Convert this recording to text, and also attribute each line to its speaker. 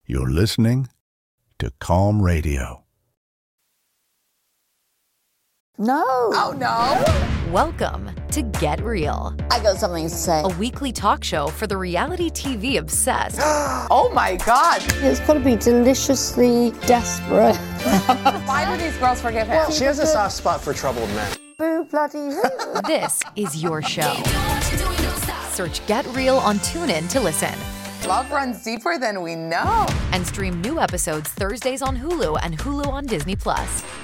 Speaker 1: You're listening to Calm Radio.
Speaker 2: No.
Speaker 3: Oh, no.
Speaker 4: Welcome to Get Real.
Speaker 2: I got something to say.
Speaker 4: A weekly talk show for the reality TV obsessed.
Speaker 3: Oh, my God.
Speaker 2: It's got to be deliciously desperate.
Speaker 3: Why do these girls forgive him?
Speaker 5: Well, she has a soft spot for troubled men.
Speaker 2: Boo bloody hoo.
Speaker 4: This is your show. Search Get Real on TuneIn to listen.
Speaker 3: Love runs deeper than we know.
Speaker 4: And stream new episodes Thursdays on Hulu and Hulu on Disney+.